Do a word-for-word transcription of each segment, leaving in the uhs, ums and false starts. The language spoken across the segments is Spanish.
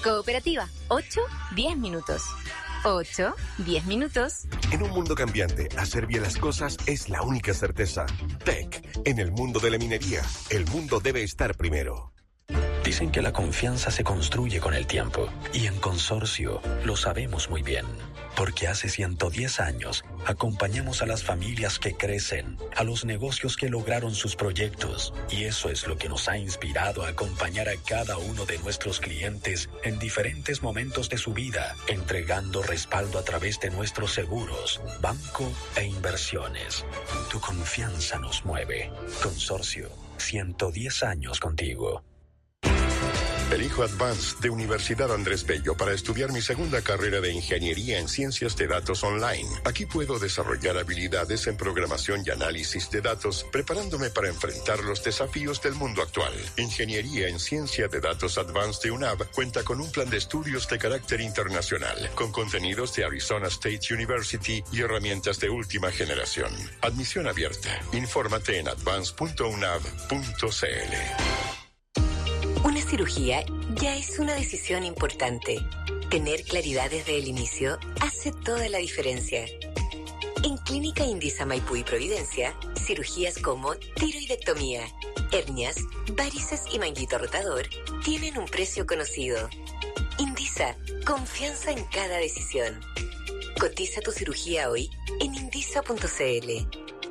Cooperativa, ocho, diez minutos. ocho, diez minutos. En un mundo cambiante, hacer bien las cosas es la única certeza. Tech, en el mundo de la minería, el mundo debe estar primero. Dicen que la confianza se construye con el tiempo, y en Consorcio lo sabemos muy bien, porque hace ciento diez años acompañamos a las familias que crecen, a los negocios que lograron sus proyectos, y eso es lo que nos ha inspirado a acompañar a cada uno de nuestros clientes en diferentes momentos de su vida, entregando respaldo a través de nuestros seguros, banco e inversiones. Tu confianza nos mueve. Consorcio, ciento diez años contigo. Elijo Advanced de Universidad Andrés Bello para estudiar mi segunda carrera de Ingeniería en Ciencias de Datos Online. Aquí puedo desarrollar habilidades en programación y análisis de datos, preparándome para enfrentar los desafíos del mundo actual. Ingeniería en Ciencia de Datos Advanced de U N A B cuenta con un plan de estudios de carácter internacional, con contenidos de Arizona State University y herramientas de última generación. Admisión abierta. Infórmate en advance punto u n a b punto c l. Una cirugía ya es una decisión importante. Tener claridad desde el inicio hace toda la diferencia. En Clínica Indisa Maipú y Providencia, cirugías como tiroidectomía, hernias, varices y manguito rotador tienen un precio conocido. Indisa, confianza en cada decisión. Cotiza tu cirugía hoy en indisa punto c l.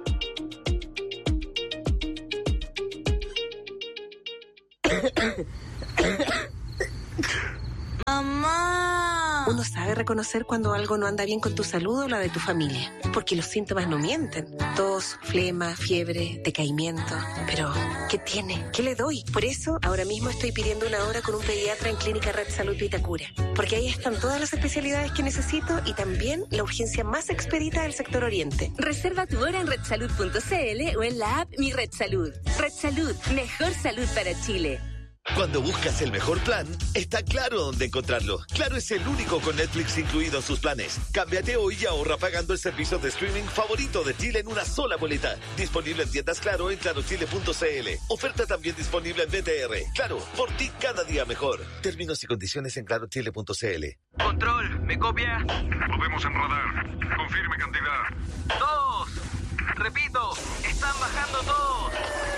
Mamá. Uno sabe reconocer cuando algo no anda bien con tu salud o la de tu familia, porque los síntomas no mienten. Tos, flema, fiebre, decaimiento. Pero, ¿qué tiene? ¿Qué le doy? Por eso, ahora mismo estoy pidiendo una hora con un pediatra en Clínica Red Salud Vitacura, porque ahí están todas las especialidades que necesito y también la urgencia más expedita del sector oriente. Reserva tu hora en red salud punto c l o en la app Mi Red Salud. Red Salud, mejor salud para Chile. Cuando buscas el mejor plan, está claro dónde encontrarlo. Claro es el único con Netflix incluido en sus planes. Cámbiate hoy y ahorra pagando el servicio de streaming favorito de Chile en una sola boleta. Disponible en tiendas Claro en claro chile punto c l. Oferta también disponible en B T R. Claro, por ti cada día mejor. Términos y condiciones en claro chile punto c l. Control, ¿me copia? Lo vemos en radar. Confirme cantidad. Todos. Repito, están bajando todos.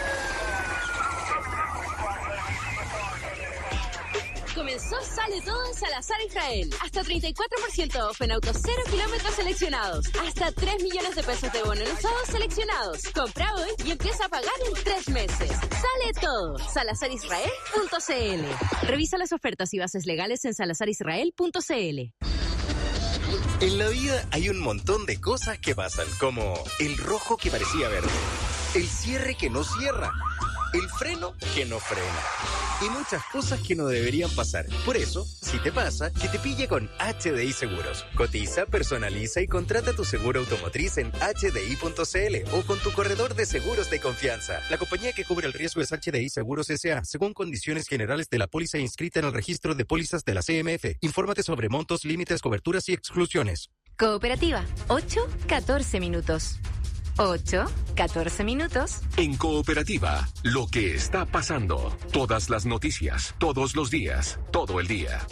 Comenzó Sale Todo en Salazar Israel. Hasta treinta y cuatro por ciento off en autos cero kilómetros seleccionados. Hasta tres millones de pesos de bono en usados seleccionados. Compra hoy y empieza a pagar en tres meses. Sale Todo. salazar israel punto c l. Revisa las ofertas y bases legales en salazar israel punto c l. En la vida hay un montón de cosas que pasan, como el rojo que parecía verde, el cierre que no cierra, el freno que no frena, y muchas cosas que no deberían pasar. Por eso, si te pasa, que te pille con H D I Seguros. Cotiza, personaliza y contrata tu seguro automotriz en h d i punto c l o con tu corredor de seguros de confianza. La compañía que cubre el riesgo es H D I Seguros S A, según condiciones generales de la póliza inscrita en el registro de pólizas de la C M F. Infórmate sobre montos, límites, coberturas y exclusiones. Cooperativa, ocho, catorce minutos. ocho, catorce minutos. En Cooperativa, lo que está pasando. Todas las noticias, todos los días, todo el día.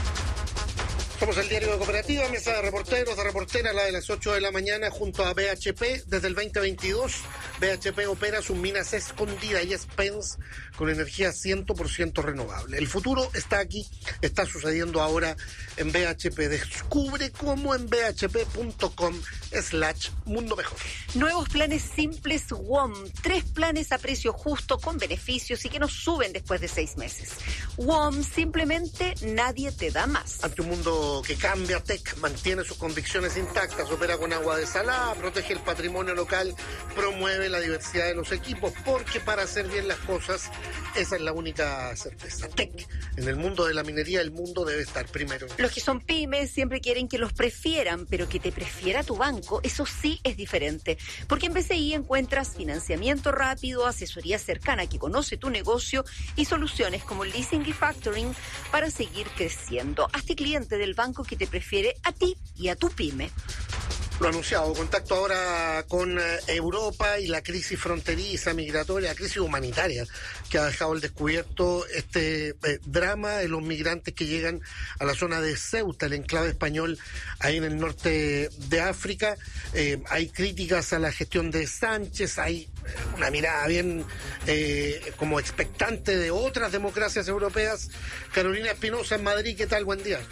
Somos el diario de Cooperativa, mesa de reporteros, de reportera, la de las ocho de la mañana, junto a B H P. Desde el veinte veintidós, B H P opera sus minas escondidas y Spence con energía cien por ciento renovable. El futuro está aquí, está sucediendo ahora en B H P. Descubre cómo en b h p punto com slash mundo mejor. Nuevos planes simples W O M. Tres planes a precio justo, con beneficios y que no suben después de seis meses. W O M, simplemente nadie te da más. Ante un mundo que cambia, T E C mantiene sus convicciones intactas, opera con agua desalada, protege el patrimonio local, promueve la diversidad de los equipos, porque para hacer bien las cosas, esa es la única certeza. T E C, en el mundo de la minería, el mundo debe estar primero. Los que son pymes siempre quieren que los prefieran, pero que te prefiera tu banco, eso sí es diferente. Porque en B C I encuentras financiamiento rápido, asesoría cercana que conoce tu negocio y soluciones como leasing y factoring para seguir creciendo. Hazte cliente del banco que te prefiere a ti y a tu pyme. Lo anunciado, contacto ahora con Europa y la crisis fronteriza, migratoria, la crisis humanitaria que ha dejado al descubierto este eh, drama de los migrantes que llegan a la zona de Ceuta, el enclave español ahí en el norte de África. Eh, hay críticas a la gestión de Sánchez, hay una mirada bien eh, como expectante de otras democracias europeas. Carolina Espinosa en Madrid, ¿qué tal? Buen día.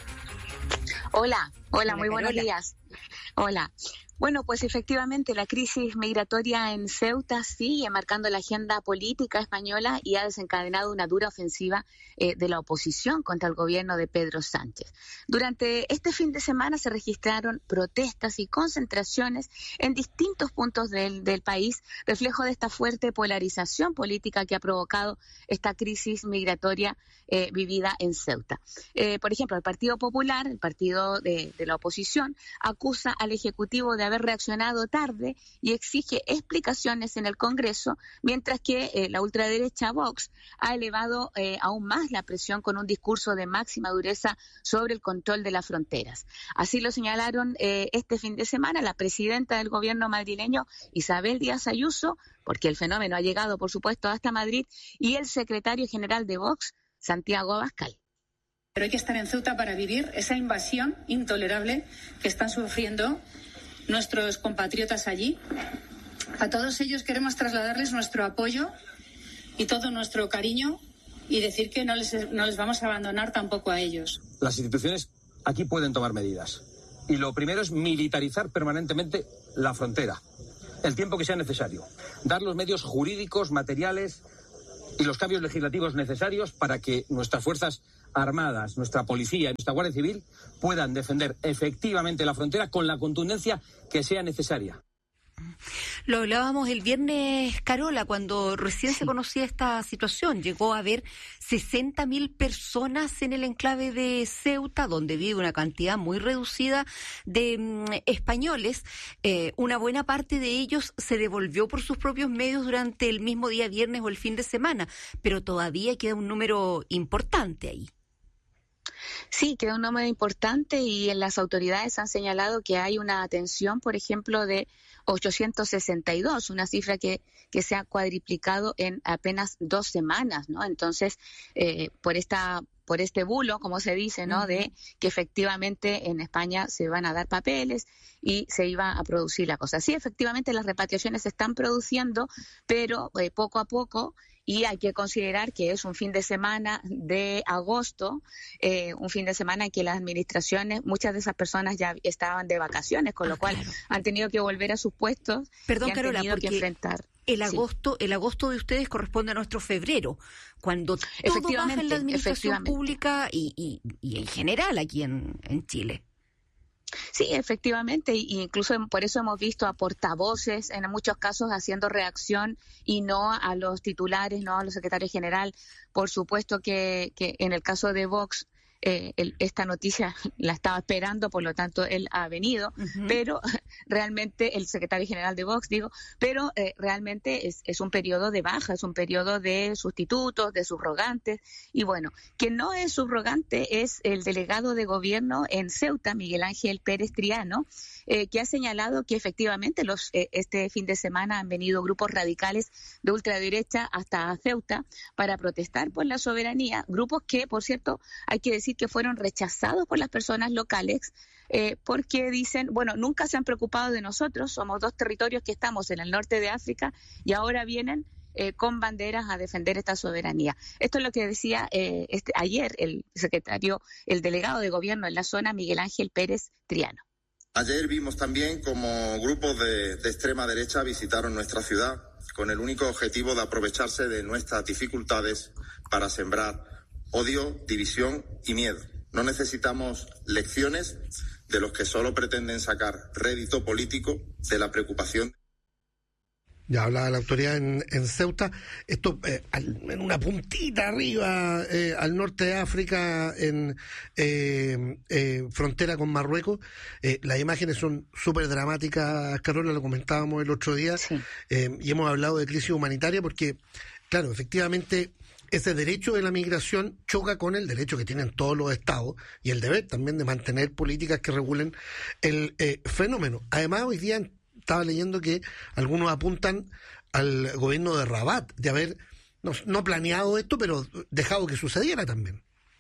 Hola, hola, Hola, muy buenos Carola. días. Hola. Bueno, pues efectivamente la crisis migratoria en Ceuta sigue marcando la agenda política española y ha desencadenado una dura ofensiva eh, de la oposición contra el gobierno de Pedro Sánchez. Durante este fin de semana se registraron protestas y concentraciones en distintos puntos del, del país, reflejo de esta fuerte polarización política que ha provocado esta crisis migratoria eh, vivida en Ceuta. Eh, por ejemplo, el Partido Popular, el partido de, de la oposición, acusa al Ejecutivo de haber reaccionado tarde y exige explicaciones en el Congreso, mientras que eh, la ultraderecha Vox ha elevado eh, aún más la presión con un discurso de máxima dureza sobre el control de las fronteras. Así lo señalaron eh, este fin de semana la presidenta del gobierno madrileño, Isabel Díaz Ayuso, porque el fenómeno ha llegado, por supuesto, hasta Madrid, y el secretario general de Vox, Santiago Abascal. Pero hay que estar en Ceuta para vivir esa invasión intolerable que están sufriendo nuestros compatriotas allí. A todos ellos queremos trasladarles nuestro apoyo y todo nuestro cariño y decir que no les, no les vamos a abandonar tampoco a ellos. Las instituciones aquí pueden tomar medidas. Y lo primero es militarizar permanentemente la frontera, el tiempo que sea necesario. Dar los medios jurídicos, materiales y los cambios legislativos necesarios para que nuestras fuerzas armadas, nuestra policía y nuestra Guardia Civil puedan defender efectivamente la frontera con la contundencia que sea necesaria. Lo hablábamos el viernes, Carola, cuando recién se conocía esta situación. Llegó a haber sesenta mil personas en el enclave de Ceuta, donde vive una cantidad muy reducida de mm, españoles. Eh, una buena parte de ellos se devolvió por sus propios medios durante el mismo día viernes o el fin de semana, pero todavía queda un número importante ahí. Sí, queda un número importante y en las autoridades han señalado que hay una atención, por ejemplo, de ochocientos sesenta y dos, una cifra que, que se ha cuadriplicado en apenas dos semanas, ¿no? Entonces, eh, por esta por este bulo, como se dice, ¿no? Uh-huh. De que efectivamente en España se van a dar papeles y se iba a producir la cosa. Sí, efectivamente las repatriaciones se están produciendo, pero eh, poco a poco. Y hay que considerar que es un fin de semana de agosto, eh, un fin de semana en que las administraciones, muchas de esas personas ya estaban de vacaciones, con lo ah, cual claro. han tenido que volver a sus puestos. Perdón, y han Carola, tenido que enfrentar. El agosto, sí. el agosto de ustedes corresponde a nuestro febrero, cuando todo baja en la administración pública y, y, y en general aquí en, en Chile. Sí, efectivamente, y incluso por eso hemos visto a portavoces en muchos casos haciendo reacción y no a los titulares, no a los secretarios general. Por supuesto que, que en el caso de Vox, eh, el, esta noticia la estaba esperando, por lo tanto él ha venido, uh-huh. pero realmente el secretario general de Vox, digo, pero eh, realmente es, es un periodo de baja, es un periodo de sustitutos, de subrogantes, y bueno, quien no es subrogante es el delegado de gobierno en Ceuta, Miguel Ángel Pérez Triano, eh, que ha señalado que efectivamente los eh, este fin de semana han venido grupos radicales de ultraderecha hasta Ceuta para protestar por la soberanía, grupos que, por cierto, hay que decir que fueron rechazados por las personas locales eh, porque dicen, bueno, nunca se han preocupado de nosotros, somos dos territorios que estamos en el norte de África y ahora vienen eh, con banderas a defender esta soberanía. Esto es lo que decía eh, este, ayer el secretario, el delegado de gobierno en la zona, Miguel Ángel Pérez Triano. Ayer vimos también como grupos de, de extrema derecha visitaron nuestra ciudad con el único objetivo de aprovecharse de nuestras dificultades para sembrar odio, división y miedo. No necesitamos lecciones de los que solo pretenden sacar rédito político de la preocupación. Ya hablaba la autoridad en, en Ceuta, esto eh, al, en una puntita arriba eh, al norte de África, en eh, eh, frontera con Marruecos. Eh, las imágenes son súper dramáticas, Carola, lo comentábamos el otro día, sí. eh, y hemos hablado de crisis humanitaria porque, claro, efectivamente, ese derecho de la migración choca con el derecho que tienen todos los estados y el deber también de mantener políticas que regulen el eh, fenómeno. Además, hoy día estaba leyendo que algunos apuntan al gobierno de Rabat de haber no, no planeado esto, pero dejado que sucediera también.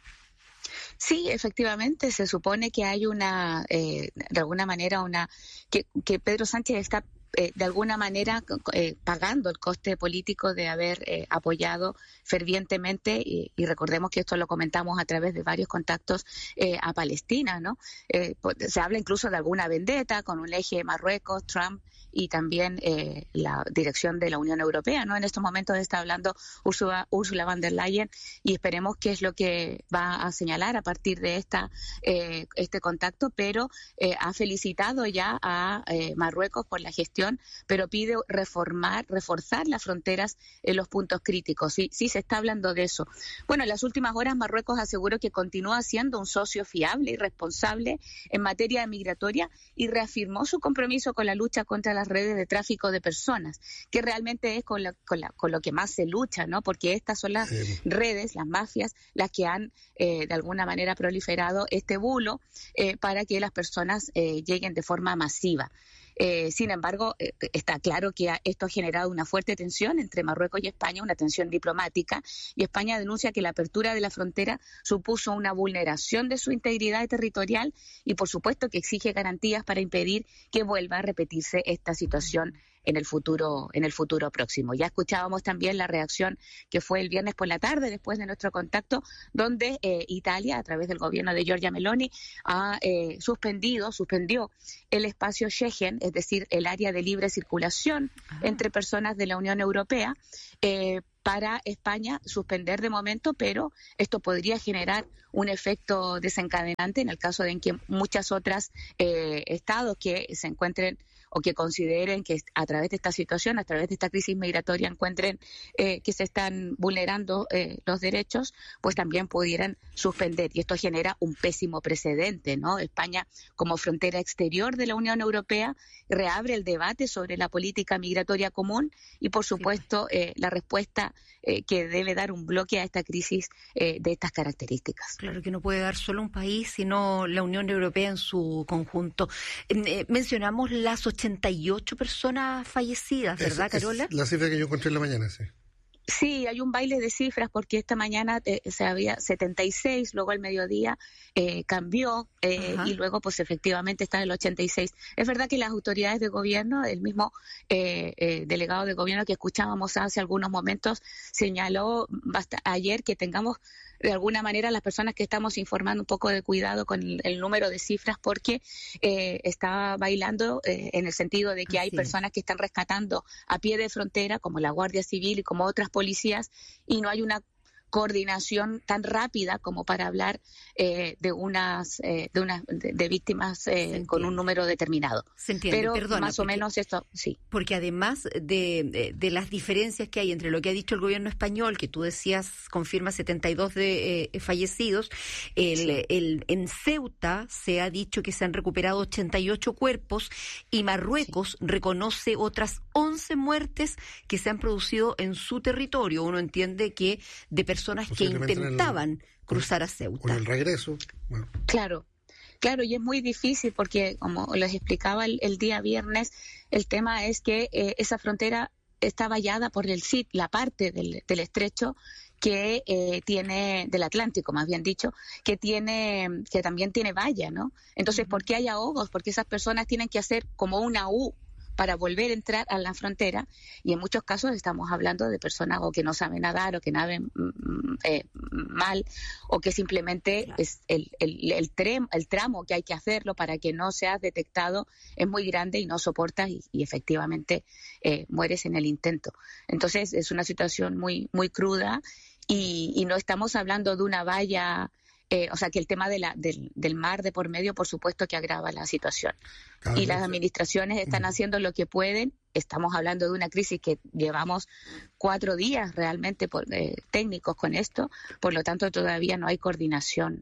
Sí, efectivamente, se supone que hay una, eh, de alguna manera, una que, que Pedro Sánchez está Eh, de alguna manera eh, pagando el coste político de haber eh, apoyado fervientemente, y, y recordemos que esto lo comentamos a través de varios contactos eh, a Palestina, ¿no? Eh, se habla incluso de alguna vendetta con un eje Marruecos, Trump y también eh, la dirección de la Unión Europea, ¿no? En estos momentos está hablando Ursula, Ursula von der Leyen y esperemos qué es lo que va a señalar a partir de esta eh, este contacto, pero eh, ha felicitado ya a eh, Marruecos por la gestión, pero pide reformar, reforzar las fronteras en los puntos críticos. Sí, sí se está hablando de eso. Bueno, en las últimas horas Marruecos aseguró que continúa siendo un socio fiable y responsable en materia migratoria y reafirmó su compromiso con la lucha contra las redes de tráfico de personas, que realmente es con, la, con, la, con lo que más se lucha, ¿no? Porque estas son las sí. redes, las mafias, las que han eh, de alguna manera proliferado este bulo eh, para que las personas eh, lleguen de forma masiva. Eh, sin embargo, eh, está claro que ha, esto ha generado una fuerte tensión entre Marruecos y España, una tensión diplomática, y España denuncia que la apertura de la frontera supuso una vulneración de su integridad territorial y, por supuesto, que exige garantías para impedir que vuelva a repetirse esta situación en el futuro en el futuro próximo. Ya escuchábamos también la reacción que fue el viernes por la tarde, después de nuestro contacto, donde eh, Italia, a través del gobierno de Giorgia Meloni, ha eh, suspendido, suspendió el espacio Schengen, es decir, el área de libre circulación Ajá. entre personas de la Unión Europea, eh, para España suspender de momento, pero esto podría generar un efecto desencadenante en el caso de en que muchas otras eh, estados que se encuentren o que consideren que a través de esta situación, a través de esta crisis migratoria, encuentren eh, que se están vulnerando eh, los derechos, pues también pudieran suspender. Y esto genera un pésimo precedente, ¿no? España, como frontera exterior de la Unión Europea, reabre el debate sobre la política migratoria común y, por supuesto, eh, la respuesta eh, que debe dar un bloque a esta crisis eh, de estas características. Claro que no puede dar solo un país, sino la Unión Europea en su conjunto. Eh, mencionamos las ochenta y ocho personas fallecidas, ¿verdad, es, Carola? Es la cifra que yo encontré en la mañana, sí. Sí, hay un baile de cifras porque esta mañana eh, se había setenta y seis, luego al mediodía eh, cambió eh, y luego pues efectivamente está el ochenta y seis. Es verdad que las autoridades de gobierno, el mismo eh, eh, delegado de gobierno que escuchábamos hace algunos momentos señaló basta, ayer que tengamos de alguna manera las personas que estamos informando un poco de cuidado con el, el número de cifras porque eh, está bailando eh, en el sentido de que Así hay personas es. que están rescatando a pie de frontera como la Guardia Civil y como otras policías y no hay una coordinación tan rápida como para hablar eh, de unas eh, de unas de, de víctimas eh, con un número determinado. Se entiende, pero perdona, más o porque, menos esto sí. Porque además de, de, de las diferencias que hay entre lo que ha dicho el gobierno español, que tú decías confirma setenta y dos de eh, fallecidos, el, sí. el en Ceuta se ha dicho que se han recuperado ochenta y ocho cuerpos y Marruecos sí. reconoce otras once muertes que se han producido en su territorio. Uno entiende que de personas que intentaban el, cruzar a Ceuta. Con el regreso. Bueno. Claro, claro, y es muy difícil porque, como les explicaba el, el día viernes, el tema es que eh, esa frontera está vallada por el C I T, la parte del, del estrecho que eh, tiene, del Atlántico más bien dicho, que tiene, que también tiene valla, ¿no? Entonces, uh-huh. ¿por qué hay ahogos? Porque esas personas tienen que hacer como una U para volver a entrar a la frontera y en muchos casos estamos hablando de personas o que no saben nadar o que naden eh, mal o que simplemente claro. es el, el, el, trem, el tramo que hay que hacerlo para que no seas detectado es muy grande y no soportas y, y efectivamente eh, mueres en el intento. Entonces es una situación muy, muy cruda y, y no estamos hablando de una valla. Eh, o sea, que el tema de la, del, del mar de por medio, por supuesto que agrava la situación. Claro, y las administraciones están uh-huh. haciendo lo que pueden. Estamos hablando de una crisis que llevamos cuatro días realmente por, eh, técnicos con esto, por lo tanto todavía no hay coordinación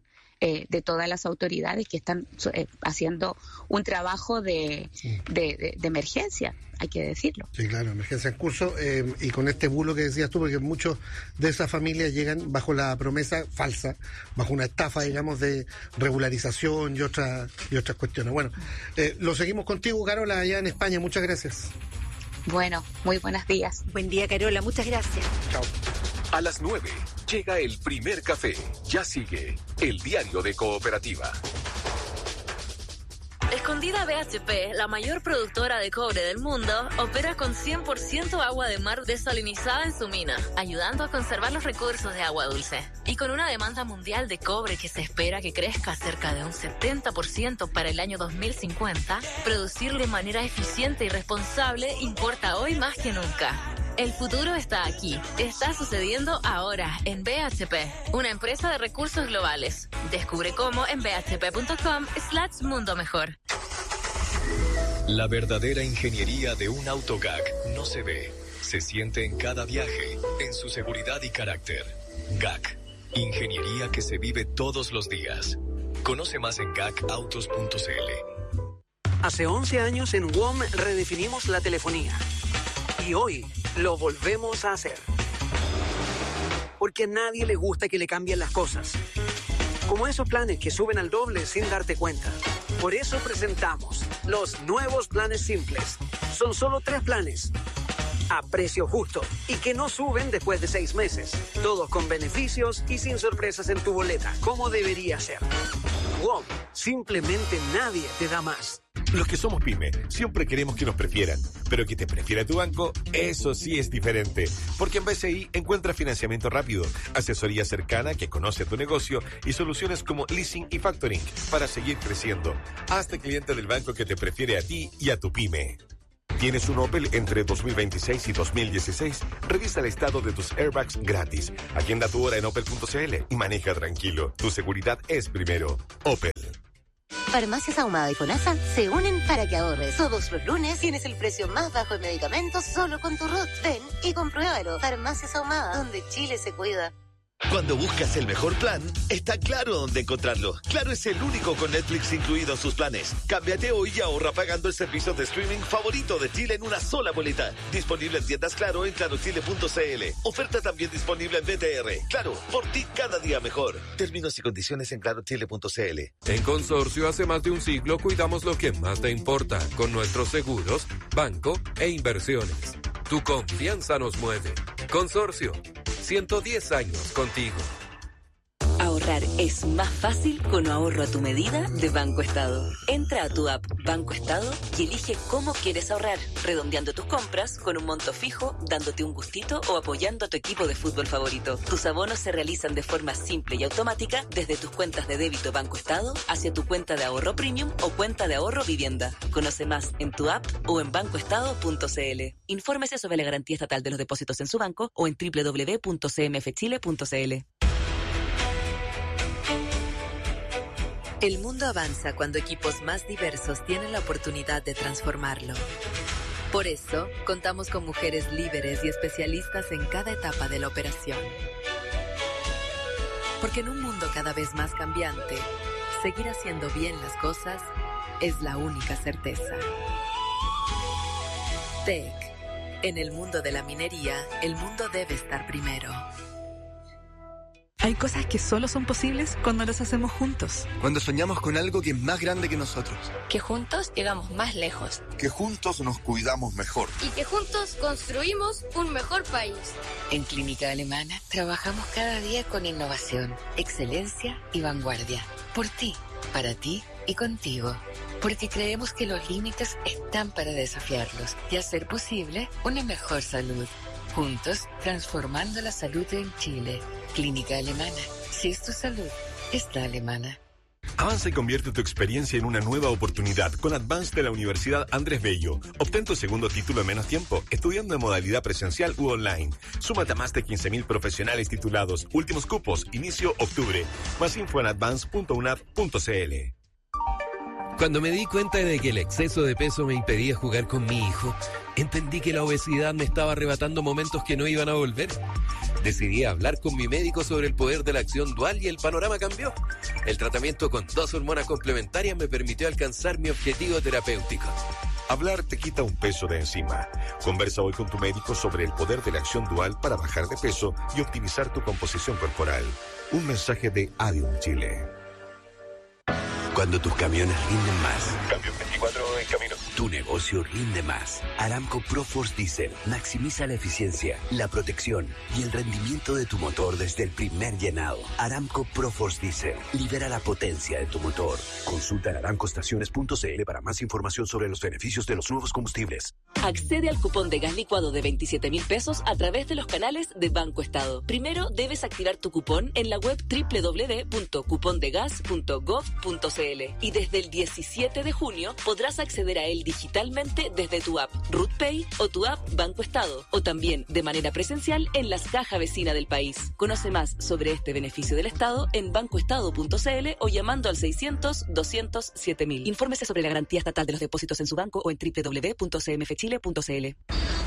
eh, de todas las autoridades que están eh, haciendo un trabajo de, sí. de, de, de emergencia, hay que decirlo. Sí, claro, emergencia en curso, eh, y con este bulo que decías tú, porque muchos de esas familias llegan bajo la promesa falsa, bajo una estafa, digamos, de regularización y, otra, y otras cuestiones. Bueno, eh, lo seguimos contigo, Carola, allá en España. Muchas gracias. Bueno, muy buenos días. Buen día, Carola. Muchas gracias. Chao. A las nueve llega el primer café. Ya sigue el diario de Cooperativa. Escondida B H P, la mayor productora de cobre del mundo, opera con cien por ciento agua de mar desalinizada en su mina, ayudando a conservar los recursos de agua dulce. Y con una demanda mundial de cobre que se espera que crezca cerca de un setenta por ciento para el año dos mil cincuenta, producirlo de manera eficiente y responsable importa hoy más que nunca. El futuro está aquí. Está sucediendo ahora en B H P, una empresa de recursos globales. Descubre cómo en bhp.com slash mundo mejor. La verdadera ingeniería de un auto G A C no se ve, se siente en cada viaje, en su seguridad y carácter. G A C, ingeniería que se vive todos los días. Conoce más en gacautos punto c l. Hace once años en W O M redefinimos la telefonía. Y hoy lo volvemos a hacer. Porque a nadie le gusta que le cambien las cosas. Como esos planes que suben al doble sin darte cuenta. Por eso presentamos los nuevos planes simples. Son solo tres planes. A precio justo. Y que no suben después de seis meses. Todos con beneficios y sin sorpresas en tu boleta. Como debería ser. W O M. Simplemente nadie te da más. Los que somos pyme, siempre queremos que nos prefieran, pero que te prefiera tu banco, eso sí es diferente. Porque en B C I encuentras financiamiento rápido, asesoría cercana que conoce tu negocio y soluciones como leasing y factoring para seguir creciendo. Hazte cliente del banco que te prefiere a ti y a tu pyme. ¿Tienes un Opel entre dos mil veintiséis y dos mil dieciséis? Revisa el estado de tus airbags gratis. Agenda tu hora en opel punto c l y maneja tranquilo. Tu seguridad es primero. Opel. Farmacias Ahumada y FONASA se unen para que ahorres. Todos los lunes tienes el precio más bajo en medicamentos solo con tu R U T. Ven y compruébalo. Farmacias Ahumada, donde Chile se cuida. Cuando buscas el mejor plan, está claro dónde encontrarlo. Claro es el único con Netflix incluido en sus planes. Cámbiate hoy y ahorra pagando el servicio de streaming favorito de Chile en una sola boleta. Disponible en tiendas Claro en claro chile punto c l. Oferta también disponible en B T R. Claro, por ti cada día mejor. Términos y condiciones en claro chile punto c l. En Consorcio hace más de un siglo cuidamos lo que más te importa con nuestros seguros, banco e inversiones. Tu confianza nos mueve. Consorcio. ciento diez años contigo. Ahorrar es más fácil con ahorro a tu medida de Banco Estado. Entra a tu app Banco Estado y elige cómo quieres ahorrar, redondeando tus compras con un monto fijo, dándote un gustito o apoyando a tu equipo de fútbol favorito. Tus abonos se realizan de forma simple y automática desde tus cuentas de débito Banco Estado hacia tu cuenta de ahorro premium o cuenta de ahorro vivienda. Conoce más en tu app o en banco estado punto c l. Infórmese sobre la garantía estatal de los depósitos en su banco o en doble u doble u doble u punto c m f chile punto c l. El mundo avanza cuando equipos más diversos tienen la oportunidad de transformarlo. Por eso, contamos con mujeres líderes y especialistas en cada etapa de la operación. Porque en un mundo cada vez más cambiante, seguir haciendo bien las cosas es la única certeza. T E C. En el mundo de la minería, el mundo debe estar primero. Hay cosas que solo son posibles cuando las hacemos juntos. Cuando soñamos con algo que es más grande que nosotros. Que juntos llegamos más lejos. Que juntos nos cuidamos mejor. Y que juntos construimos un mejor país. En Clínica Alemana trabajamos cada día con innovación, excelencia y vanguardia. Por ti, para ti y contigo. Porque creemos que los límites están para desafiarlos y hacer posible una mejor salud. Juntos, transformando la salud en Chile. Clínica Alemana. Si es tu salud, es la alemana. Avanza y convierte tu experiencia en una nueva oportunidad con Advance de la Universidad Andrés Bello. Obtén tu segundo título en menos tiempo, estudiando en modalidad presencial u online. Súmate a más de quince mil profesionales titulados. Últimos cupos, inicio octubre. Más info en advance punto unap punto c l. Cuando me di cuenta de que el exceso de peso me impedía jugar con mi hijo, entendí que la obesidad me estaba arrebatando momentos que no iban a volver. Decidí hablar con mi médico sobre el poder de la acción dual y el panorama cambió. El tratamiento con dos hormonas complementarias me permitió alcanzar mi objetivo terapéutico. Hablar te quita un peso de encima. Conversa hoy con tu médico sobre el poder de la acción dual para bajar de peso y optimizar tu composición corporal. Un mensaje de Adium Chile. Cuando tus camiones rinden más. Cambio veinticuatro en camino. Tu negocio rinde más. Aramco Proforce Diesel maximiza la eficiencia, la protección y el rendimiento de tu motor desde el primer llenado. Aramco Proforce Diesel libera la potencia de tu motor. Consulta en aramco estaciones punto c l para más información sobre los beneficios de los nuevos combustibles. Accede al cupón de gas licuado de veintisiete mil pesos a través de los canales de Banco Estado. Primero debes activar tu cupón en la web doble u doble u doble u punto cupondegas punto gov punto c l y desde el diecisiete de junio podrás acceder a él digitalmente desde tu app RutPay o tu app Banco Estado, o también de manera presencial en las cajas vecinas del país. Conoce más sobre este beneficio del Estado en bancoestado punto c l o llamando al seiscientos, doscientos, siete mil. Infórmese sobre la garantía estatal de los depósitos en su banco o en doble u doble u doble u punto c m f chile punto c l.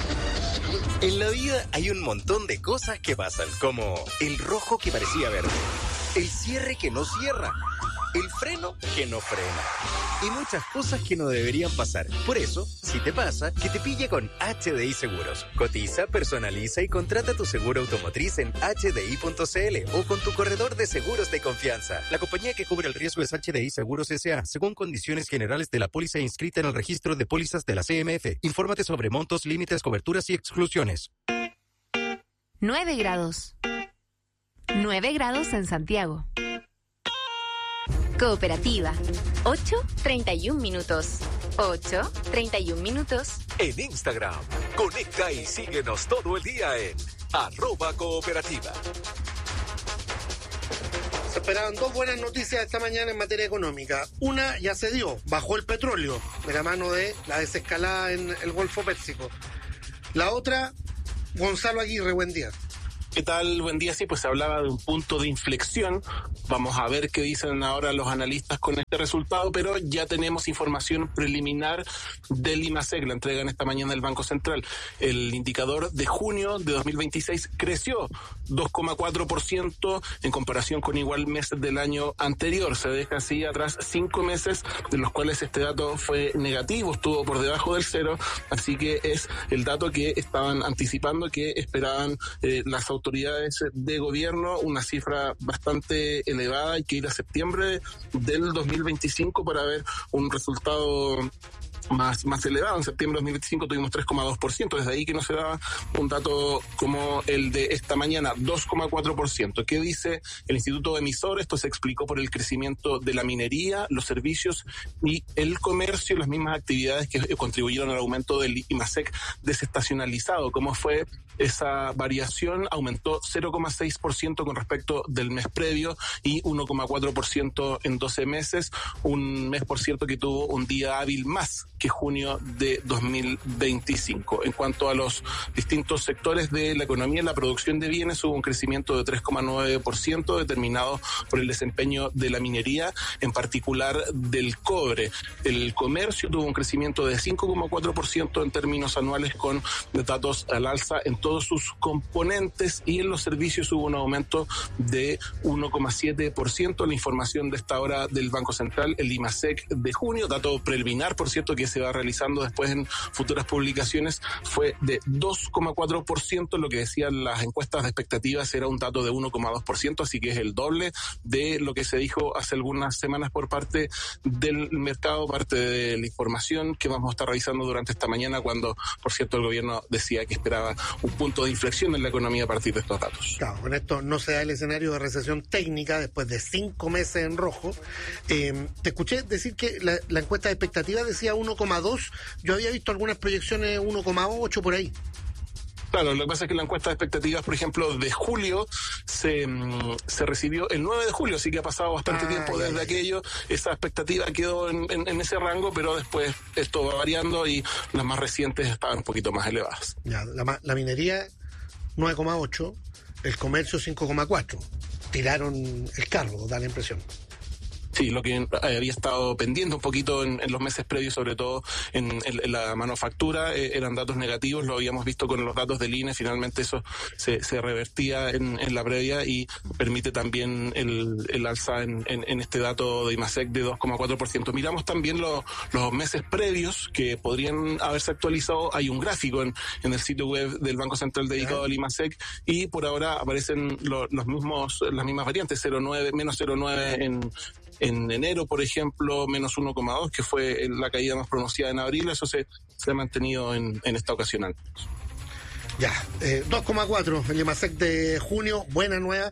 En la vida hay un montón de cosas que pasan, como el rojo que parecía verde, el cierre que no cierra, el freno que no frena y muchas cosas que no deberían pasar. Por eso, si te pasa, que te pille con H D I Seguros. Cotiza, personaliza y contrata tu seguro automotriz en h d i punto c l o con tu corredor de seguros de confianza. La compañía que cubre el riesgo es H D I Seguros S A, según condiciones generales de la póliza inscrita en el registro de pólizas de la C M F. Infórmate sobre montos, límites, coberturas y exclusiones. nueve grados. nueve grados en Santiago. Cooperativa. ocho, treinta y un minutos. ocho, treinta y un minutos. En Instagram, conecta y síguenos todo el día en arroba cooperativa. Se esperaban dos buenas noticias esta mañana en materia económica. Una ya se dio, bajó el petróleo de la mano de la desescalada en el Golfo Pérsico. La otra, Gonzalo Aguirre, buen día. ¿Qué tal? Buen día. Sí, pues se hablaba de un punto de inflexión. Vamos a ver qué dicen ahora los analistas con este resultado, pero ya tenemos información preliminar del IMASEC, la entregan esta mañana del Banco Central. El indicador de junio de dos mil veintiséis creció dos coma cuatro por ciento en comparación con igual mes del año anterior. Se deja así atrás cinco meses, de los cuales este dato fue negativo, estuvo por debajo del cero, así que es el dato que estaban anticipando, que esperaban eh, las autoridades autoridades de gobierno, una cifra bastante elevada. Hay que ir a septiembre del dos mil veinticinco para ver un resultado más, más elevado. En septiembre de dos mil veinticinco tuvimos tres coma dos por ciento, desde ahí que no se daba un dato como el de esta mañana, dos coma cuatro por ciento. ¿Qué dice el Instituto Emisor? Esto se explicó por el crecimiento de la minería, los servicios y el comercio, las mismas actividades que contribuyeron al aumento del IMASEC desestacionalizado. ¿Cómo fue esa variación? Aumentó cero coma seis por ciento con respecto del mes previo y uno coma cuatro por ciento en doce meses, un mes, por cierto, que tuvo un día hábil más que junio de dos mil veinticinco. En cuanto a los distintos sectores de la economía, la producción de bienes hubo un crecimiento de tres coma nueve por ciento, determinado por el desempeño de la minería, en particular del cobre. El comercio tuvo un crecimiento de cinco coma cuatro por ciento en términos anuales, con datos al alza en todos sus componentes, y en los servicios hubo un aumento de uno coma siete por ciento. La información de esta hora del Banco Central, el IMASEC de junio, dato preliminar, por cierto, que se va realizando después en futuras publicaciones, fue de dos coma cuatro por ciento. Lo que decían las encuestas de expectativas era un dato de uno coma dos por ciento, así que es el doble de lo que se dijo hace algunas semanas por parte del mercado, parte de la información que vamos a estar revisando durante esta mañana, cuando, por cierto, el gobierno decía que esperaba un punto de inflexión en la economía a partir de estos datos. Claro, con esto no se da el escenario de recesión técnica después de cinco meses en rojo. Eh, te escuché decir que la, la encuesta de expectativas decía uno coma dos. Yo había visto algunas proyecciones uno coma ocho por ahí. Claro, lo que pasa es que la encuesta de expectativas, por ejemplo, de julio, se, se recibió el nueve de julio, así que ha pasado bastante ah, tiempo desde ya, ya. aquello. Esa expectativa quedó en, en, en ese rango, pero después esto va variando y las más recientes estaban un poquito más elevadas. Ya, la, la minería nueve coma ocho, el comercio cinco coma cuatro. Tiraron el carro, da la impresión. Sí, lo que había estado pendiente un poquito en, en los meses previos, sobre todo en, en, en la manufactura, eh, eran datos negativos, lo habíamos visto con los datos del I N E, finalmente eso se, se revertía en, en la previa y permite también el, el alza en, en, en este dato de IMASEC de dos coma cuatro por ciento. Miramos también lo, los meses previos que podrían haberse actualizado. Hay un gráfico en, en el sitio web del Banco Central dedicado al IMASEC y por ahora aparecen lo, los mismos, las mismas variantes, cero coma nueve, menos cero coma nueve en En enero, por ejemplo, menos uno coma dos, que fue la caída más pronunciada en abril. Eso se, se ha mantenido en, en esta ocasión. Ya, eh, dos coma cuatro, el IMASEC de junio, buena nueva.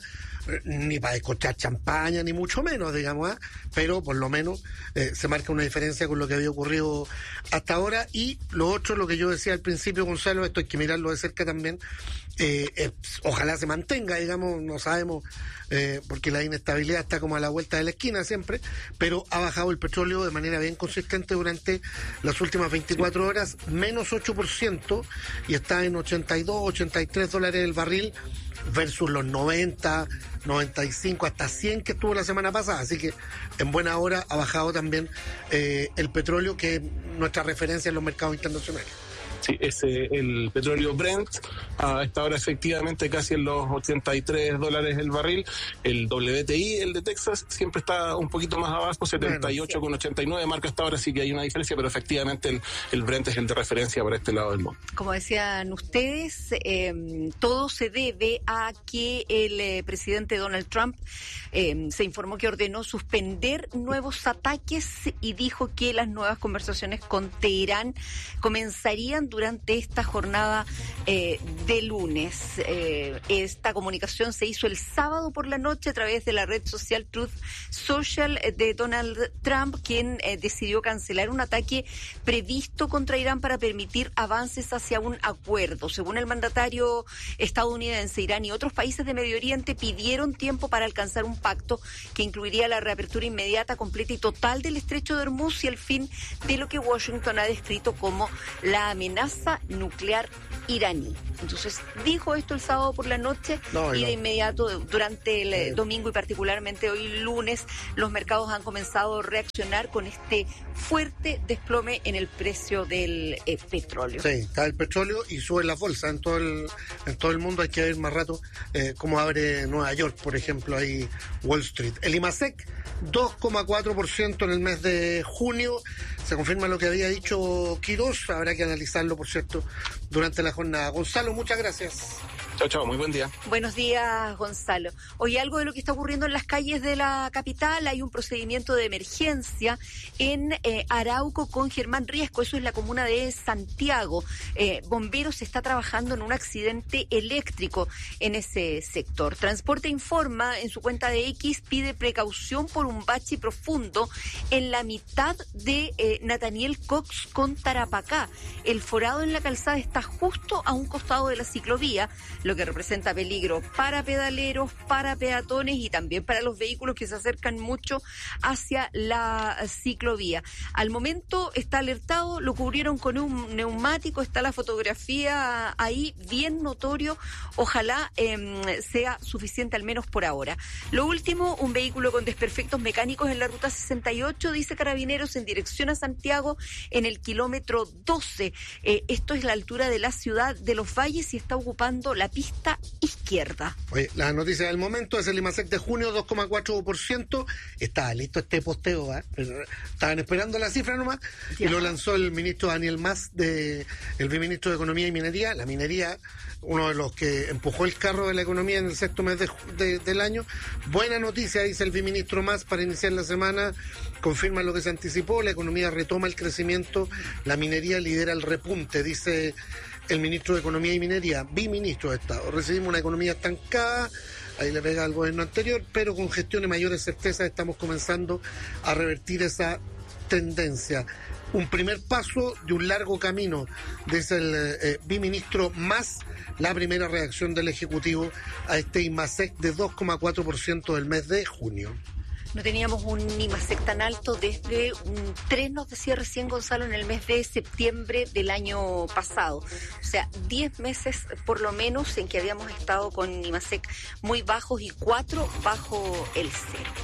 Ni para escuchar champaña, ni mucho menos, digamos, ¿eh? Pero por lo menos eh, se marca una diferencia con lo que había ocurrido hasta ahora. Y lo otro, lo que yo decía al principio, Gonzalo, esto hay que mirarlo de cerca también, eh, eh, ojalá se mantenga, digamos, no sabemos, eh, porque la inestabilidad está como a la vuelta de la esquina siempre, pero ha bajado el petróleo de manera bien consistente durante las últimas veinticuatro horas, menos ocho por ciento, y está en ochenta y dos, ochenta y tres dólares el barril, versus los noventa, noventa y cinco, hasta cien que estuvo la semana pasada. Así que en buena hora ha bajado también eh, el petróleo, que es nuestra referencia en los mercados internacionales. Sí, es eh, el petróleo Brent a esta hora efectivamente casi en los ochenta y tres dólares el barril. El W T I, el de Texas, siempre está un poquito más abajo, setenta y ocho con ochenta y nueve marca hasta ahora, sí que hay una diferencia, pero efectivamente el, el Brent es el de referencia para este lado del mundo. Como decían ustedes, eh, todo se debe a que el eh, presidente Donald Trump eh, se informó que ordenó suspender nuevos ataques y dijo que las nuevas conversaciones con Teherán comenzarían durante esta jornada eh, de lunes. Eh, esta comunicación se hizo el sábado por la noche a través de la red social Truth Social de Donald Trump, quien eh, decidió cancelar un ataque previsto contra Irán para permitir avances hacia un acuerdo. Según el mandatario estadounidense, Irán y otros países de Medio Oriente pidieron tiempo para alcanzar un pacto que incluiría la reapertura inmediata, completa y total del estrecho de Hormuz y el fin de lo que Washington ha descrito como la amenaza nuclear iraní. Entonces dijo esto el sábado por la noche no, y no. de inmediato durante el eh. domingo y particularmente hoy lunes los mercados han comenzado a reaccionar con este fuerte desplome en el precio del eh, petróleo. Sí, está el petróleo y sube la bolsa en todo el en todo el mundo. Hay que ver más rato eh, cómo abre Nueva York, por ejemplo, ahí Wall Street. El IMASEC dos coma cuatro por ciento en el mes de junio. Se confirma lo que había dicho Quirós. Habrá que analizarlo, por cierto, durante la jornada. Gonzalo, muchas gracias. Chao, chao, muy buen día. Buenos días, Gonzalo. Hoy algo de lo que está ocurriendo en las calles de la capital, hay un procedimiento de emergencia en eh, Arauco con Germán Riesco, eso es la comuna de Santiago. Eh, Bomberos está trabajando en un accidente eléctrico en ese sector. Transporte informa en su cuenta de X, pide precaución por un bache profundo en la mitad de eh, Nathaniel Cox con Tarapacá. El forado en la calzada está justo a un costado de la ciclovía, lo que representa peligro para pedaleros, para peatones y también para los vehículos que se acercan mucho hacia la ciclovía. Al momento está alertado, lo cubrieron con un neumático, está la fotografía ahí bien notorio, ojalá eh, sea suficiente al menos por ahora. Lo último, un vehículo con desperfectos mecánicos en la ruta sesenta y ocho, dice Carabineros, en dirección a Santiago, en el kilómetro doce. Eh, esto es la altura de la ciudad de Los Valles y está ocupando la pista izquierda. Oye, la noticia del momento es el IMASEC de junio, dos coma cuatro por ciento. Estaba listo este posteo, ¿eh? Estaban esperando la cifra nomás, ya. Y lo lanzó el ministro Daniel Mas, de, el viceministro de Economía y Minería. La minería, uno de los que empujó el carro de la economía en el sexto mes de, de, del año. Buena noticia, dice el viceministro Mas, para iniciar la semana. Confirma lo que se anticipó, la economía retoma el crecimiento, la minería lidera el repunte, dice el ministro de Economía y Minería, viceministro de Estado. Recibimos una economía estancada, ahí le pega al gobierno anterior, pero con gestión y mayores certezas estamos comenzando a revertir esa tendencia. Un primer paso de un largo camino, dice el eh, viceministro Mas, la primera reacción del Ejecutivo a este IMASEC de dos coma cuatro por ciento del mes de junio. No teníamos un IMASEC tan alto desde un tres, nos decía recién Gonzalo, en el mes de septiembre del año pasado. O sea, diez meses por lo menos en que habíamos estado con IMASEC muy bajos y cuatro bajo el cero.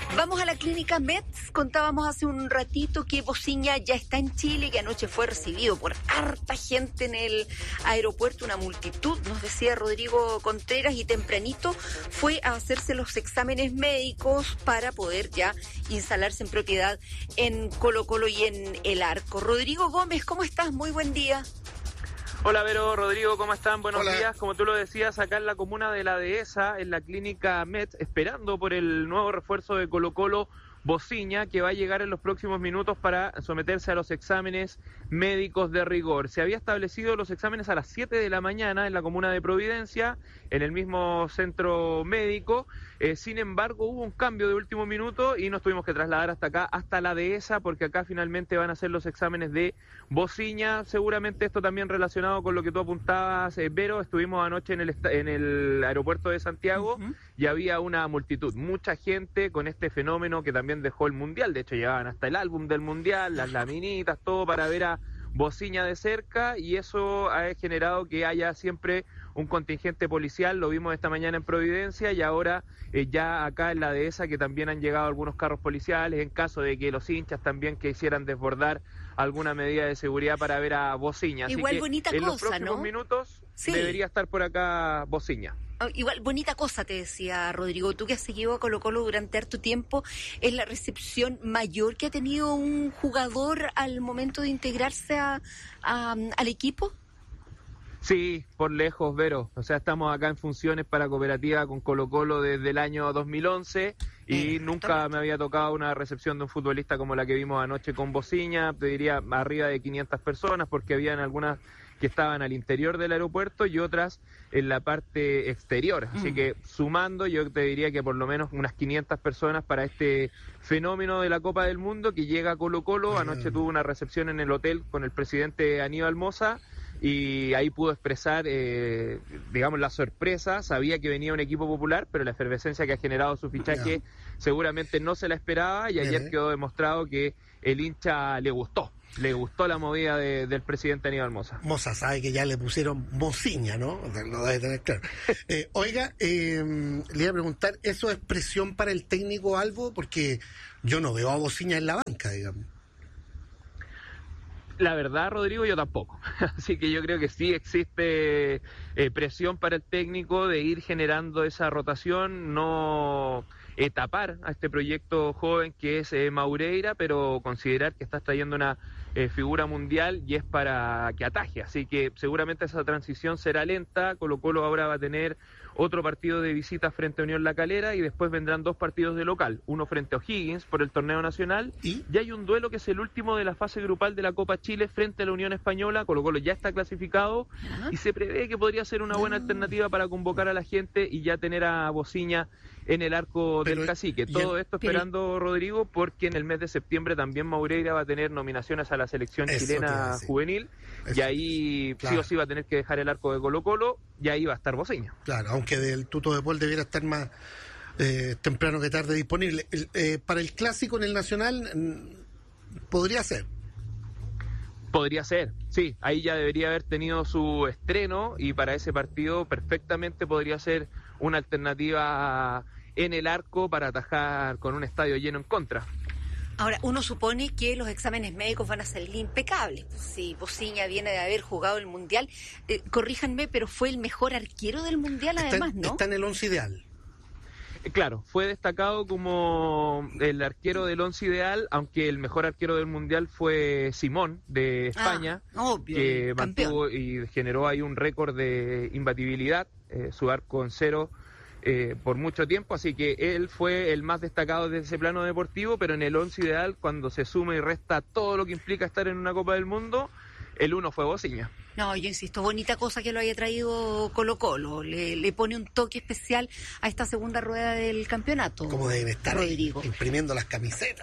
Vamos a la clínica Mets. Contábamos hace un ratito que Bociña ya está en Chile, que anoche fue recibido por harta gente en el aeropuerto, una multitud, nos decía Rodrigo Contreras, y tempranito fue a hacerse los exámenes médicos para poder ya instalarse en propiedad en Colo-Colo y en El Arco. Rodrigo Gómez, ¿cómo estás? Muy buen día. Hola Vero, Rodrigo, ¿cómo están? Buenos Hola. días. Como tú lo decías, acá en la comuna de La Dehesa, en la clínica Met, esperando por el nuevo refuerzo de Colo-Colo, Bociña, que va a llegar en los próximos minutos para someterse a los exámenes médicos de rigor. Se había establecido los exámenes a las siete de la mañana en la comuna de Providencia, en el mismo centro médico. Eh, sin embargo, hubo un cambio de último minuto y nos tuvimos que trasladar hasta acá, hasta La Dehesa, porque acá finalmente van a hacer los exámenes de Bociña. Seguramente esto también relacionado con lo que tú apuntabas, eh, Vero. Estuvimos anoche en el, en el aeropuerto de Santiago uh-huh. y había una multitud, mucha gente con este fenómeno que también dejó el Mundial. De hecho, llevaban hasta el álbum del Mundial, las laminitas, todo para ver a Bociña de cerca, y eso ha generado que haya siempre un contingente policial. Lo vimos esta mañana en Providencia y ahora eh, ya acá en La Dehesa, que también han llegado algunos carros policiales en caso de que los hinchas también quisieran desbordar alguna medida de seguridad para ver a Bociña. Así Igual que bonita en cosa, los próximos ¿no? minutos Sí. debería estar por acá Bociña. Igual, bonita cosa, te decía Rodrigo, tú que has seguido a Colo-Colo durante harto tiempo, ¿es la recepción mayor que ha tenido un jugador al momento de integrarse a, a, al equipo? Sí, por lejos, Vero. O sea, estamos acá en funciones para cooperativa con Colo-Colo desde el año dos mil once y eh, nunca me había tocado una recepción de un futbolista como la que vimos anoche con Bociña. Te diría arriba de quinientas personas, porque habían algunas que estaban al interior del aeropuerto y otras en la parte exterior. Así mm. que sumando, yo te diría que por lo menos unas quinientas personas para este fenómeno de la Copa del Mundo que llega a Colo-Colo. Mm. Anoche tuvo una recepción en el hotel con el presidente Aníbal Mosa y ahí pudo expresar, eh, digamos, la sorpresa. Sabía que venía un equipo popular, pero la efervescencia que ha generado su fichaje yeah. seguramente no se la esperaba, y ayer yeah. quedó demostrado que el hincha le gustó. Le gustó la movida de, del presidente Aníbal Mosa. Mosa sabe que ya le pusieron Bociña, ¿no? Lo debe tener claro. Eh, oiga, eh, le iba a preguntar, ¿eso es presión para el técnico Albo? Porque yo no veo a Bociña en la banca, digamos. La verdad, Rodrigo, yo tampoco. Así que yo creo que sí existe eh, presión para el técnico de ir generando esa rotación, no eh, tapar a este proyecto joven que es eh, Maureira, pero considerar que estás trayendo una eh, figura mundial y es para que ataje. Así que seguramente esa transición será lenta. Colo-Colo ahora va a tener otro partido de visita frente a Unión La Calera y después vendrán dos partidos de local, uno frente a O'Higgins por el torneo nacional y, y hay un duelo que es el último de la fase grupal de la Copa Chile frente a la Unión Española. Colo-Colo ya está clasificado ¿Ah? y se prevé que podría ser una buena ¿Ah? alternativa para convocar a la gente y ya tener a Bociña en el arco pero, del cacique. Todo el, esto esperando, pero, Rodrigo, porque en el mes de septiembre también Maureira va a tener nominaciones a la selección chilena juvenil eso, y ahí claro. sí o sí va a tener que dejar el arco de Colo-Colo y ahí va a estar Bociña. Claro, aunque del Tuto de Paul debiera estar más eh, temprano que tarde disponible. El, eh, para el clásico en el Nacional, podría ser. Podría ser, sí, ahí ya debería haber tenido su estreno y para ese partido perfectamente podría ser una alternativa en el arco para atajar con un estadio lleno en contra. Ahora, uno supone que los exámenes médicos van a salir impecables. Si Bociña viene de haber jugado el Mundial, eh, corríjanme, pero fue el mejor arquero del Mundial además, está, ¿no? Está en el once ideal. Claro, fue destacado como el arquero del once ideal, aunque el mejor arquero del Mundial fue Simón, de España, ah, obvio, que mantuvo y generó ahí un récord de imbatibilidad, eh, su arco en cero eh, por mucho tiempo, así que él fue el más destacado desde ese plano deportivo, pero en el once ideal, cuando se suma y resta todo lo que implica estar en una Copa del Mundo, el uno fue Bociña. No, yo insisto, bonita cosa que lo haya traído Colo-Colo. Le, le pone un toque especial a esta segunda rueda del campeonato. Como deben estar Rodrigo imprimiendo las camisetas.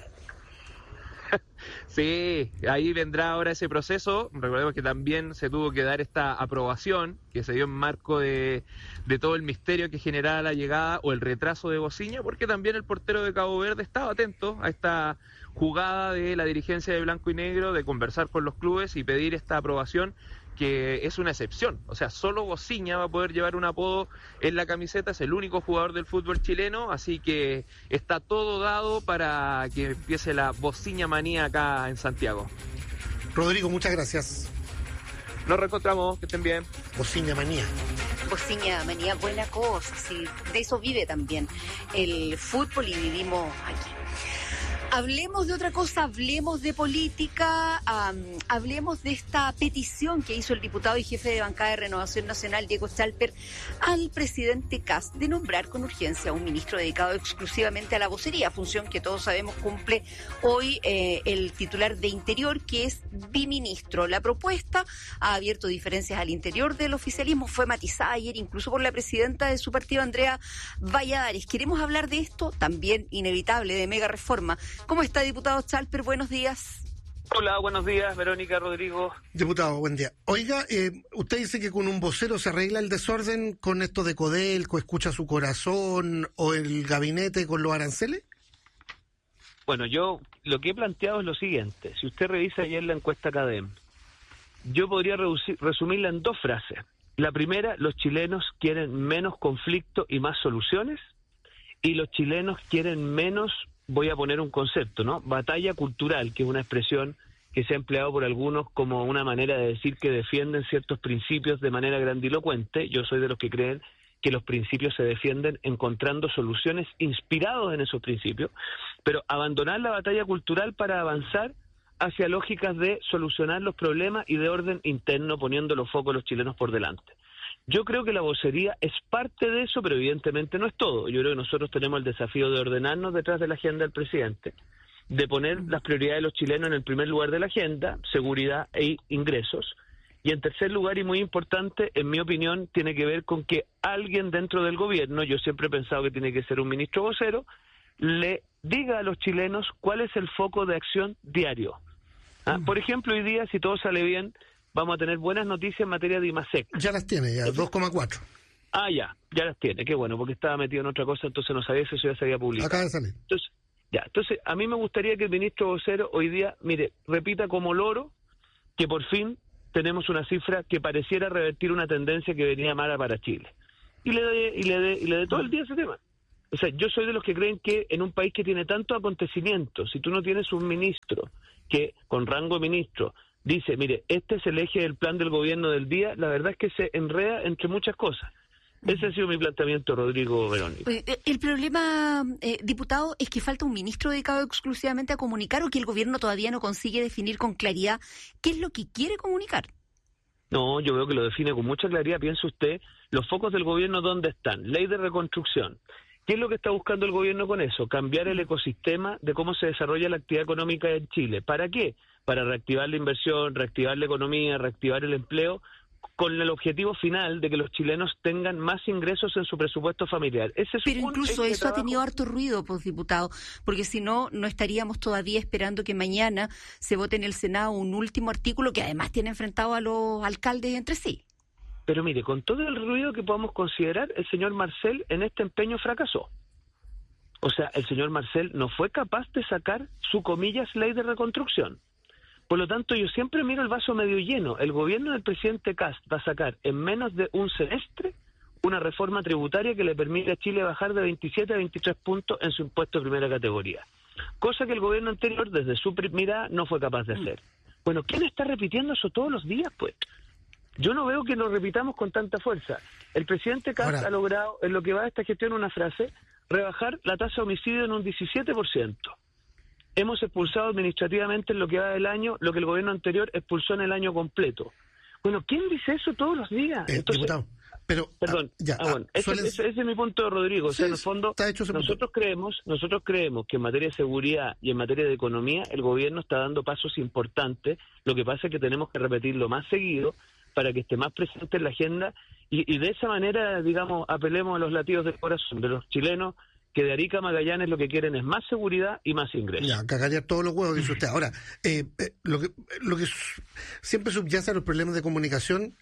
Sí, ahí vendrá ahora ese proceso. Recordemos que también se tuvo que dar esta aprobación que se dio en marco de, de todo el misterio que generaba la llegada o el retraso de Bociña, porque también el portero de Cabo Verde estaba atento a esta jugada de la dirigencia de Blanco y Negro de conversar con los clubes y pedir esta aprobación que es una excepción. O sea, solo Bociña va a poder llevar un apodo en la camiseta, es el único jugador del fútbol chileno, así que está todo dado para que empiece la Bociña manía acá en Santiago. Rodrigo, muchas gracias. Nos reencontramos, que estén bien. Bociña manía. Bociña manía, buena cosa, sí, de eso vive también el fútbol y vivimos aquí. Hablemos de otra cosa, hablemos de política, um, hablemos de esta petición que hizo el diputado y jefe de bancada de Renovación Nacional, Diego Chalper, al presidente Kast de nombrar con urgencia a un ministro dedicado exclusivamente a la vocería, función que todos sabemos cumple hoy eh, el titular de Interior, que es biministro. La propuesta ha abierto diferencias al interior del oficialismo, fue matizada ayer incluso por la presidenta de su partido, Andrea Valladares. Queremos hablar de esto, también inevitable, de mega reforma. ¿Cómo está, diputado Chalper? Buenos días. Hola, buenos días, Verónica, Rodrigo. Diputado, buen día. Oiga, eh, usted dice que con un vocero se arregla el desorden con esto de Codelco, escucha su corazón o el gabinete con los aranceles. Bueno, yo lo que he planteado es lo siguiente. Si usted revisa ayer la encuesta CADEM, yo podría reducir, resumirla en dos frases. La primera, los chilenos quieren menos conflicto y más soluciones, y los chilenos quieren menos, voy a poner un concepto, ¿no? Batalla cultural, que es una expresión que se ha empleado por algunos como una manera de decir que defienden ciertos principios de manera grandilocuente. Yo soy de los que creen que los principios se defienden encontrando soluciones inspirados en esos principios, pero abandonar la batalla cultural para avanzar hacia lógicas de solucionar los problemas y de orden interno, poniendo los focos de los chilenos por delante. Yo creo que la vocería es parte de eso, pero evidentemente no es todo. Yo creo que nosotros tenemos el desafío de ordenarnos detrás de la agenda del presidente, de poner las prioridades de los chilenos en el primer lugar de la agenda, seguridad e ingresos. Y en tercer lugar, y muy importante, en mi opinión, tiene que ver con que alguien dentro del gobierno, yo siempre he pensado que tiene que ser un ministro vocero, le diga a los chilenos cuál es el foco de acción diario. ¿Ah? Por ejemplo, hoy día, si todo sale bien, vamos a tener buenas noticias en materia de IMASEC. Ya las tiene, ya, dos coma cuatro. Ah, ya, ya las tiene, qué bueno, porque estaba metido en otra cosa, entonces no sabía si eso ya se había publicado. Acaba de salir. Entonces, ya, entonces, a mí me gustaría que el ministro vocero hoy día, mire, repita como loro que por fin tenemos una cifra que pareciera revertir una tendencia que venía mala para Chile. Y le dé y le dé y le dé todo el día ese tema. O sea, yo soy de los que creen que en un país que tiene tantos acontecimientos, si tú no tienes un ministro que con rango de ministro dice, mire, este es el eje del plan del gobierno del día, la verdad es que se enreda entre muchas cosas. Ese ha sido mi planteamiento, Rodrigo, Verónica. El problema, eh, diputado, es que falta un ministro dedicado exclusivamente a comunicar, o que el gobierno todavía no consigue definir con claridad qué es lo que quiere comunicar. No, yo veo que lo define con mucha claridad. Piensa usted, los focos del gobierno, ¿dónde están? Ley de reconstrucción. ¿Qué es lo que está buscando el gobierno con eso? Cambiar el ecosistema de cómo se desarrolla la actividad económica en Chile. ¿Para qué? Para reactivar la inversión, reactivar la economía, reactivar el empleo, con el objetivo final de que los chilenos tengan más ingresos en su presupuesto familiar. Ese es Pero un incluso eje de eso trabajo. ha tenido harto ruido, pues, diputado, porque si no, no estaríamos todavía esperando que mañana se vote en el Senado un último artículo que además tiene enfrentado a los alcaldes entre sí. Pero mire, con todo el ruido que podamos considerar, el señor Marcel en este empeño fracasó. O sea, el señor Marcel no fue capaz de sacar su, comillas, ley de reconstrucción. Por lo tanto, yo siempre miro el vaso medio lleno. El gobierno del presidente Kast va a sacar en menos de un semestre una reforma tributaria que le permite a Chile bajar de veintisiete a veintitrés puntos en su impuesto de primera categoría. Cosa que el gobierno anterior, desde su mirada, no fue capaz de hacer. Bueno, ¿quién está repitiendo eso todos los días, pues? Yo no veo que lo repitamos con tanta fuerza. El presidente Kast Ahora, ha logrado, en lo que va de esta gestión, una frase, rebajar la tasa de homicidio en un diecisiete por ciento. Hemos expulsado administrativamente en lo que va del año lo que el gobierno anterior expulsó en el año completo. Bueno, ¿quién dice eso todos los días? Eh, Entonces, diputado, pero... Perdón, ah, ya, ah, bueno, ese, suelen... ese, ese es mi punto, Rodrigo. O sea, sí, en el fondo, nosotros creemos, nosotros creemos que en materia de seguridad y en materia de economía el gobierno está dando pasos importantes. Lo que pasa es que tenemos que repetirlo más seguido para que esté más presente en la agenda y, y de esa manera, digamos, apelemos a los latidos del corazón de los chilenos, que de Arica a Magallanes lo que quieren es más seguridad y más ingresos. Ya, cagaría todos los huevos, dice usted. Ahora, eh, eh, lo que lo que siempre subyace a los problemas de comunicación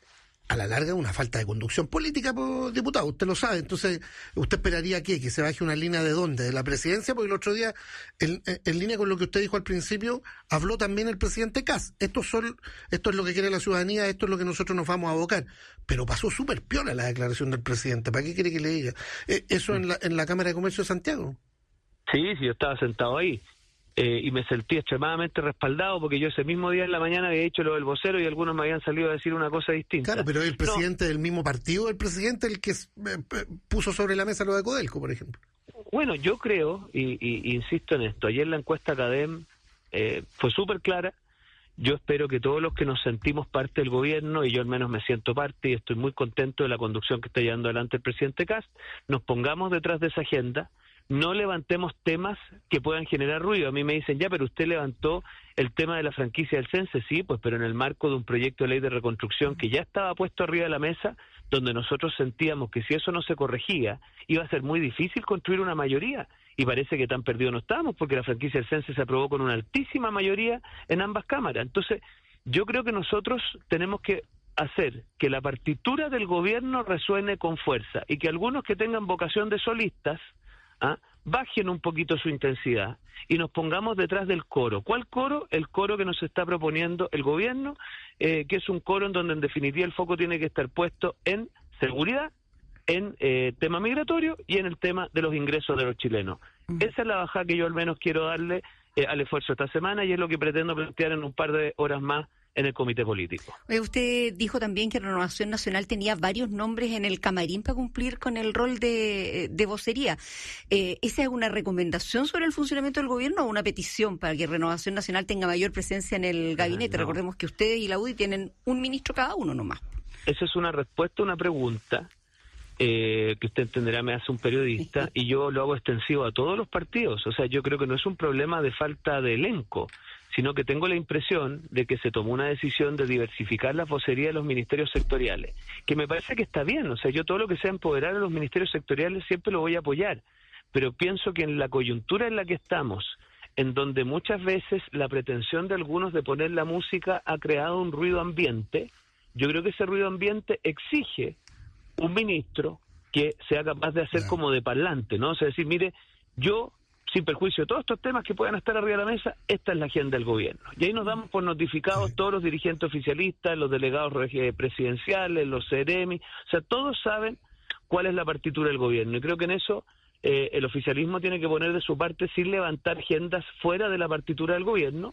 a la larga una falta de conducción política, por diputado, usted lo sabe. Entonces, ¿usted esperaría qué? ¿Que se baje una línea de dónde? ¿De la presidencia? Porque el otro día, en, en línea con lo que usted dijo al principio, habló también el presidente Kast. Esto, son, esto es lo que quiere la ciudadanía, esto es lo que nosotros nos vamos a abocar. Pero pasó súper piola la declaración del presidente. ¿Para qué quiere que le diga? Eh, ¿Eso en la, en la Cámara de Comercio de Santiago? Sí, sí, yo estaba sentado ahí. Eh, y me sentí extremadamente respaldado porque yo ese mismo día en la mañana había hecho lo del vocero y algunos me habían salido a decir una cosa distinta. Claro, pero el presidente no. del mismo partido, el presidente el que eh, puso sobre la mesa lo de Codelco, por ejemplo. Bueno, yo creo, y, y, y insisto en esto, ayer la encuesta CADEM eh, fue súper clara. Yo espero que todos los que nos sentimos parte del gobierno, y yo al menos me siento parte y estoy muy contento de la conducción que está llevando adelante el presidente Kast, nos pongamos detrás de esa agenda. No levantemos temas que puedan generar ruido. A mí me dicen, ya, pero usted levantó el tema de la franquicia del Sense, sí, pues, pero en el marco de un proyecto de ley de reconstrucción que ya estaba puesto arriba de la mesa, donde nosotros sentíamos que si eso no se corregía, iba a ser muy difícil construir una mayoría. Y parece que tan perdidos no estábamos, porque la franquicia del Sense se aprobó con una altísima mayoría en ambas cámaras. Entonces, yo creo que nosotros tenemos que hacer que la partitura del gobierno resuene con fuerza y que algunos que tengan vocación de solistas, ¿ah?, bajen un poquito su intensidad y nos pongamos detrás del coro. ¿Cuál coro? El coro que nos está proponiendo el gobierno, eh, que es un coro en donde en definitiva el foco tiene que estar puesto en seguridad, en eh, tema migratorio y en el tema de los ingresos de los chilenos. Uh-huh. Esa es la bajada que yo al menos quiero darle eh, al esfuerzo esta semana y es lo que pretendo plantear en un par de horas más en el comité político. Usted dijo también que Renovación Nacional tenía varios nombres en el camarín para cumplir con el rol de, de vocería. Eh, ¿Esa es una recomendación sobre el funcionamiento del gobierno o una petición para que Renovación Nacional tenga mayor presencia en el gabinete? Ah, no. Recordemos que ustedes y la U D I tienen un ministro cada uno nomás. Esa es una respuesta a una pregunta eh, que usted entenderá me hace un periodista y yo lo hago extensivo a todos los partidos. O sea, yo creo que no es un problema de falta de elenco, sino que tengo la impresión de que se tomó una decisión de diversificar la vocería de los ministerios sectoriales, que me parece que está bien. O sea, yo todo lo que sea empoderar a los ministerios sectoriales siempre lo voy a apoyar, pero pienso que en la coyuntura en la que estamos, en donde muchas veces la pretensión de algunos de poner la música ha creado un ruido ambiente, yo creo que ese ruido ambiente exige un ministro que sea capaz de hacer como de parlante, ¿no? O sea, decir, mire, yo, sin perjuicio de todos estos temas que puedan estar arriba de la mesa, esta es la agenda del gobierno. Y ahí nos damos por notificados sí. todos los dirigentes oficialistas, los delegados presidenciales, los CEREMI, o sea, todos saben cuál es la partitura del gobierno. Y creo que en eso eh, el oficialismo tiene que poner de su parte sin levantar agendas fuera de la partitura del gobierno,